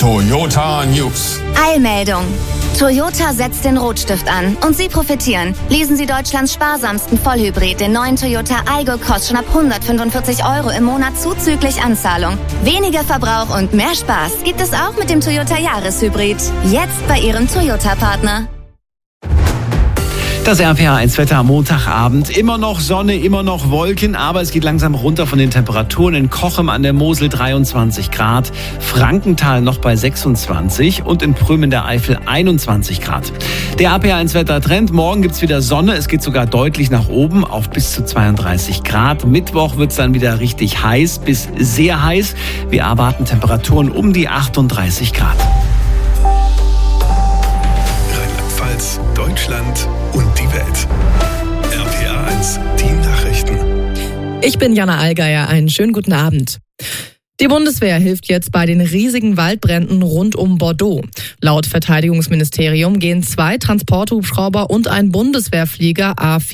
Toyota News. Eilmeldung. Toyota setzt den Rotstift an und Sie profitieren. Leasen Sie Deutschlands sparsamsten Vollhybrid, den neuen Toyota Aygo Cross, schon ab 145 € im Monat zuzüglich Anzahlung. Weniger Verbrauch und mehr Spaß gibt es auch mit dem Toyota Jahreshybrid. Jetzt bei Ihrem Toyota-Partner. Das RPA1-Wetter am Montagabend. Immer noch Sonne, immer noch Wolken, aber es geht langsam runter von den Temperaturen. In Cochem an der Mosel 23 Grad, Frankenthal noch bei 26 und in Prüm in der Eifel 21 Grad. Der RPA1-Wetter-Trend, morgen gibt's wieder Sonne, es geht sogar deutlich nach oben auf bis zu 32 Grad. Mittwoch wird's dann wieder richtig heiß bis sehr heiß. Wir erwarten Temperaturen um die 38 Grad. Rheinland-Pfalz, Deutschland und die Welt. RPA1, die Nachrichten. Ich bin Jana Allgeier, einen schönen guten Abend. Die Bundeswehr hilft jetzt bei den riesigen Waldbränden rund um Bordeaux. Laut Verteidigungsministerium gehen 2 Transporthubschrauber und ein Bundeswehrflieger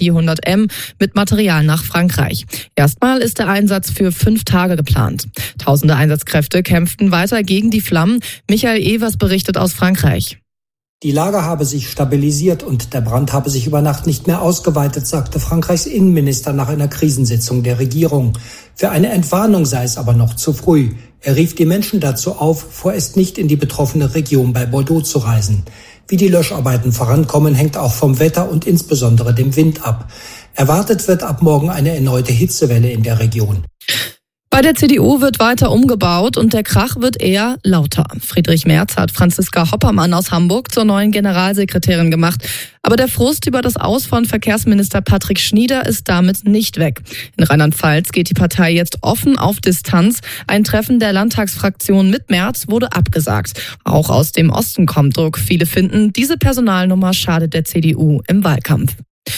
A400M mit Material nach Frankreich. Erstmal ist der Einsatz für 5 Tage geplant. Tausende Einsatzkräfte kämpften weiter gegen die Flammen. Michael Evers berichtet aus Frankreich. Die Lage habe sich stabilisiert und der Brand habe sich über Nacht nicht mehr ausgeweitet, sagte Frankreichs Innenminister nach einer Krisensitzung der Regierung. Für eine Entwarnung sei es aber noch zu früh. Er rief die Menschen dazu auf, vorerst nicht in die betroffene Region bei Bordeaux zu reisen. Wie die Löscharbeiten vorankommen, hängt auch vom Wetter und insbesondere dem Wind ab. Erwartet wird ab morgen eine erneute Hitzewelle in der Region. Bei der CDU wird weiter umgebaut und der Krach wird eher lauter. Friedrich Merz hat Franziska Hoppermann aus Hamburg zur neuen Generalsekretärin gemacht. Aber der Frust über das Aus von Verkehrsminister Patrick Schnieder ist damit nicht weg. In Rheinland-Pfalz geht die Partei jetzt offen auf Distanz. Ein Treffen der Landtagsfraktion mit Merz wurde abgesagt. Auch aus dem Osten kommt Druck. Viele finden, diese Personalnummer schadet der CDU im Wahlkampf.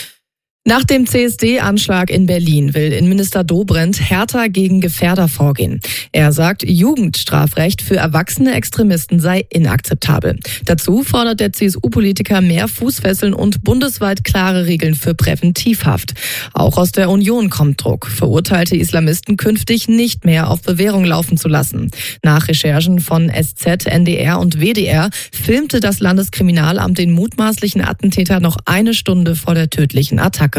Nach dem CSD-Anschlag in Berlin will Innenminister Dobrindt härter gegen Gefährder vorgehen. Er sagt, Jugendstrafrecht für erwachsene Extremisten sei inakzeptabel. Dazu fordert der CSU-Politiker mehr Fußfesseln und bundesweit klare Regeln für Präventivhaft. Auch aus der Union kommt Druck, verurteilte Islamisten künftig nicht mehr auf Bewährung laufen zu lassen. Nach Recherchen von SZ, NDR und WDR filmte das Landeskriminalamt den mutmaßlichen Attentäter noch eine Stunde vor der tödlichen Attacke.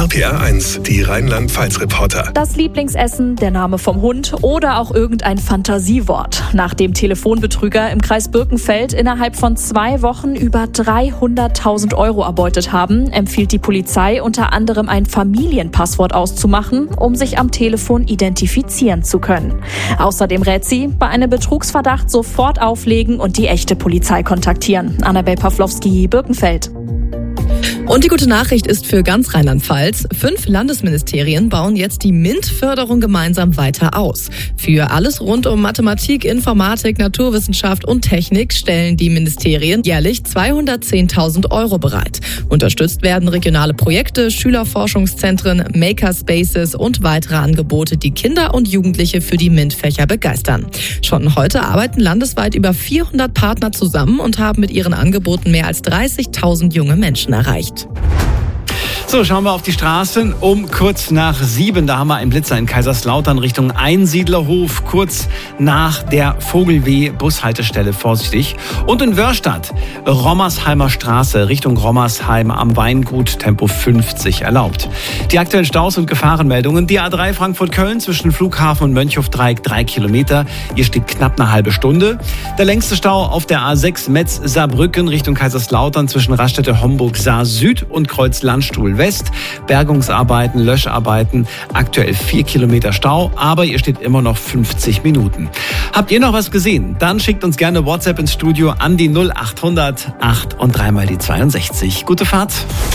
RPA1, die Rheinland-Pfalz-Reporter. Das Lieblingsessen, der Name vom Hund oder auch irgendein Fantasiewort. Nachdem Telefonbetrüger im Kreis Birkenfeld innerhalb von 2 Wochen über 300.000 € erbeutet haben, empfiehlt die Polizei unter anderem ein Familienpasswort auszumachen, um sich am Telefon identifizieren zu können. Außerdem rät sie, bei einem Betrugsverdacht sofort auflegen und die echte Polizei kontaktieren. Annabel Pawlowski, Birkenfeld. Und die gute Nachricht ist für ganz Rheinland-Pfalz: 5 Landesministerien bauen jetzt die MINT-Förderung gemeinsam weiter aus. Für alles rund um Mathematik, Informatik, Naturwissenschaft und Technik stellen die Ministerien jährlich 210.000 € bereit. Unterstützt werden regionale Projekte, Schülerforschungszentren, Makerspaces und weitere Angebote, die Kinder und Jugendliche für die MINT-Fächer begeistern. Schon heute arbeiten landesweit über 400 Partner zusammen und haben mit ihren Angeboten mehr als 30.000 junge Menschen erreicht. So, schauen wir auf die Straßen um kurz nach 7. Da haben wir einen Blitzer in Kaiserslautern Richtung Einsiedlerhof, kurz nach der Vogelweh-Bushaltestelle, vorsichtig. Und in Wörstadt, Rommersheimer Straße Richtung Rommersheim am Weingut, Tempo 50 erlaubt. Die aktuellen Staus und Gefahrenmeldungen: Die A3 Frankfurt-Köln zwischen Flughafen und Mönchhofdreieck 3 Kilometer. Hier steht knapp eine halbe Stunde. Der längste Stau auf der A6 Metz-Saarbrücken Richtung Kaiserslautern zwischen Raststätte-Homburg-Saar-Süd und Kreuz-Landstuhl West. Bergungsarbeiten, Löscharbeiten, aktuell 4 Kilometer Stau, aber ihr steht immer noch 50 Minuten. Habt ihr noch was gesehen? Dann schickt uns gerne WhatsApp ins Studio an die 0800 8 und 3 mal die 62. Gute Fahrt.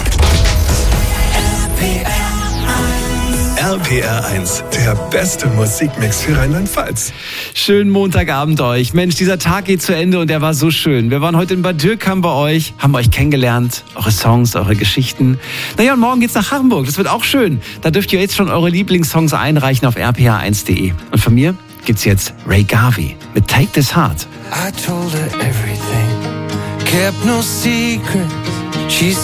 RPR1, der beste Musikmix für Rheinland-Pfalz. Schönen Montagabend euch. Mensch, dieser Tag geht zu Ende und der war so schön. Wir waren heute in Bad Dürkheim bei euch, haben euch kennengelernt, eure Songs, eure Geschichten. Naja, und morgen geht's nach Hamburg. Das wird auch schön. Da dürft ihr jetzt schon eure Lieblingssongs einreichen auf rpr1.de. Und von mir gibt's jetzt Ray Garvey mit Take This Heart. I told her everything, kept no secrets. She